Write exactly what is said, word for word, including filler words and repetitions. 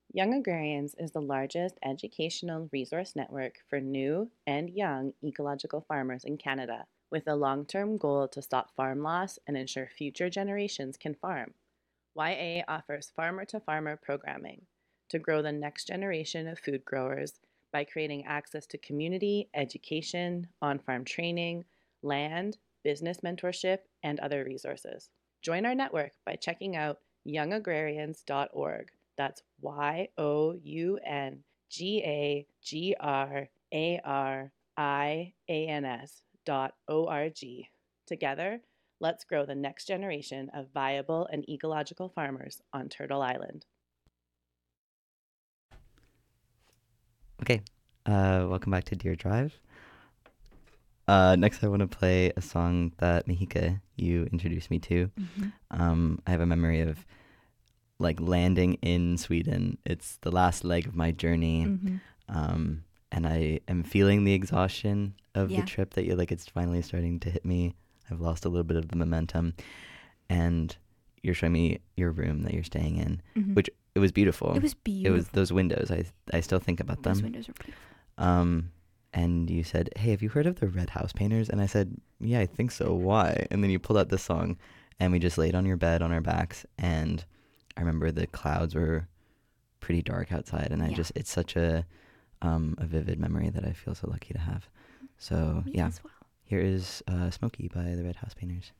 Young Agrarians is the largest educational resource network for new and young ecological farmers in Canada, with a long term goal to stop farm loss and ensure future generations can farm. Y A offers farmer to farmer programming to grow the next generation of food growers by creating access to community, education, on farm training, land, business mentorship, and other resources. Join our network by checking out young agrarians dot org. That's Y O U N G A G R A R I A N S dot O R G. Together, let's grow the next generation of viable and ecological farmers on Turtle Island. Okay, uh, welcome back to Deer Drive. Uh, next, I want to play a song that Mahika, you introduced me to. Mm-hmm. Um, I have a memory of like landing in Sweden. It's the last leg of my journey, Mm-hmm. um, and I am feeling the exhaustion of Yeah. the trip. That you like, it's finally starting to hit me. I've lost a little bit of the momentum, and you're showing me your room that you're staying in, Mm-hmm. which it was beautiful. It was It beautiful. was those windows. I I still think about them. Those windows are beautiful. Um, and you said, "Hey, have you heard of the Red House Painters?" And I said, "Yeah, I think so. Why?" And then you pulled out this song, and we just laid on your bed on our backs. And I remember the clouds were pretty dark outside, and I Yeah. just it's such a um a vivid memory that I feel so lucky to have. So Me yeah, as well. here is uh, "Smokey" by the Red House Painters.